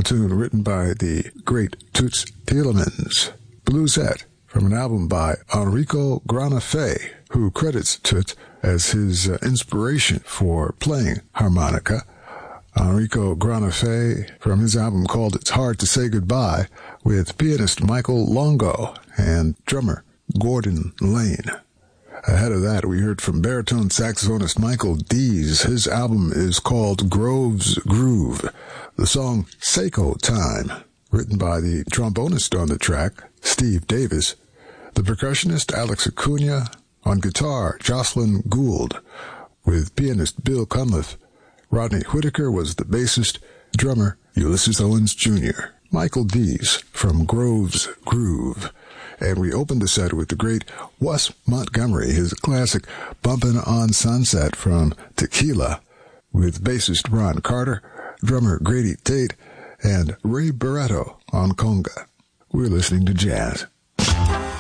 tune written by the great Toots Thielemans, Bluesette, from an album by Enrico Granafé, who credits Toots as his inspiration for playing harmonica. Enrico Granafé, from his album called It's Hard to Say Goodbye, with pianist Michael Longo and drummer Gordon Lane. Ahead of that, we heard from baritone saxophonist Michael Dees. His album is called Grove's Groove. The song Seiko Time, written by the trombonist on the track, Steve Davis, the percussionist Alex Acuna, on guitar, Jocelyn Gould, with pianist Bill Cunliffe. Rodney Whitaker was the bassist, drummer Ulysses Owens Jr. Michael Dees from Grove's Groove. And we opened the set with the great Wes Montgomery, his classic Bumpin' on Sunset from Tequila, with bassist Ron Carter, drummer Grady Tate, and Ray Barretto on conga. We're listening to jazz.